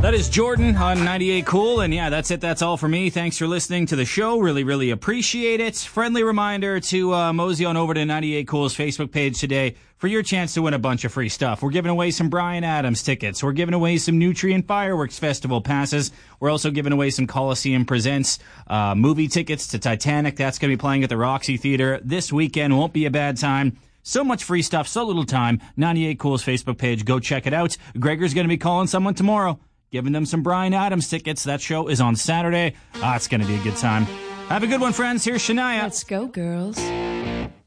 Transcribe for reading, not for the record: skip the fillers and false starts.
That is Jordan on 98 Cool, and yeah, that's it. That's all for me. Thanks for listening to the show. Really, really appreciate it. Friendly reminder to mosey on over to 98 Cool's Facebook page today for your chance to win a bunch of free stuff. We're giving away some Bryan Adams tickets. We're giving away some Nutrient Fireworks Festival passes. We're also giving away some Coliseum Presents movie tickets to Titanic. That's going to be playing at the Roxy Theater this weekend. Won't be a bad time. So much free stuff, so little time. 98 Cool's Facebook page. Go check it out. Gregor's going to be calling someone tomorrow, giving them some Bryan Adams tickets. That show is on Saturday. It's going to be a good time. Have a good one, friends. Here's Shania. Let's go, girls.